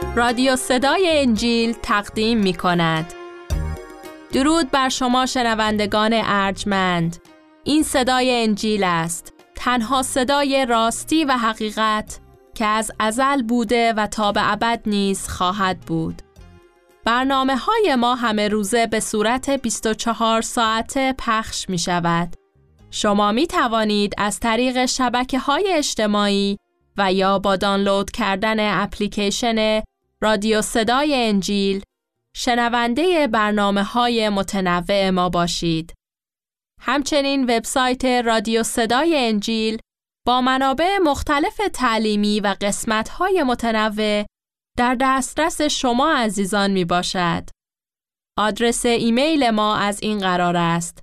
رادیو صدای انجیل تقدیم می کند. درود بر شما شنوندگان ارجمند. این صدای انجیل است، تنها صدای راستی و حقیقت که از ازل بوده و تا به ابد نیز خواهد بود. برنامه‌های ما همه روزه به صورت 24 ساعته پخش می شود. شما می توانید از طریق شبکه‌های اجتماعی و یا با دانلود کردن اپلیکیشن رادیو صدای انجیل شنونده برنامه‌های متنوع ما باشید. همچنین وبسایت رادیو صدای انجیل با منابع مختلف تعلیمی و قسمت‌های متنوع در دسترس شما عزیزان می باشد. آدرس ایمیل ما از این قرار است: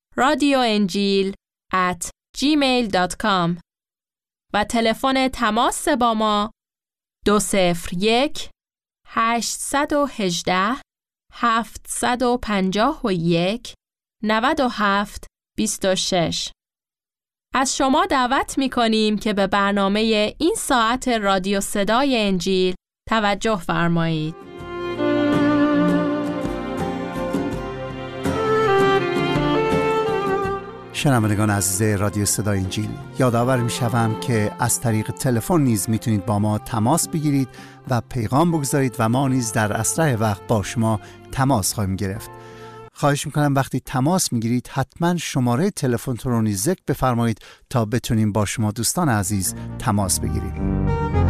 radioenjil@gmail.com و تلفن تماس با ما 201 818 751 97 26. از شما دعوت می کنیم که به برنامه این ساعت رادیو صدای انجیل توجه فرمایید. شنوندگان عزیز رادیو صدای انجیل، یادآور می‌شوم که از طریق تلفن نیز میتونید با ما تماس بگیرید و پیغام بگذارید و ما نیز در اسرع وقت با شما تماس خواهیم گرفت. خواهش میکنم وقتی تماس میگیرید حتما شماره تلفنتون رو نیز ذکر بفرمایید تا بتونیم با شما دوستان عزیز تماس بگیریم.